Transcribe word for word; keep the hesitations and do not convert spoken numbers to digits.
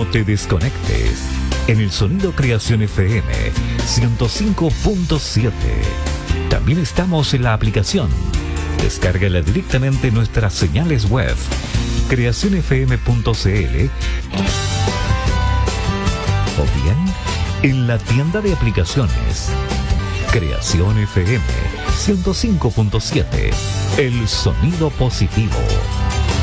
te desconectes. En el sonido Creación F M ciento cinco punto siete. También estamos en la aplicación. Descárgala directamente en nuestras señales web creación f m punto c l o bien en la tienda de aplicaciones. Creación F M ciento cinco punto siete. El sonido positivo.